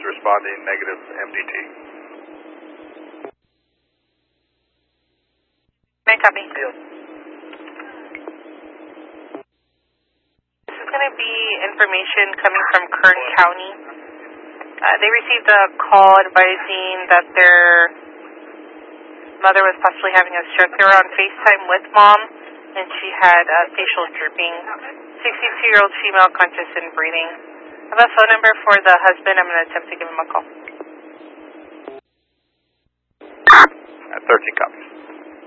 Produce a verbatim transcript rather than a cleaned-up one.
responding negative M D T. May copy. Yes. This is going to be information coming from Kern County. Uh, they received a call advising that their mother was possibly having a stroke. They were on FaceTime with mom, and she had uh, facial drooping. sixty-two-year-old female, conscious and breathing. I have a phone number for the husband. I'm going to attempt to give him a call. At thirteen copies.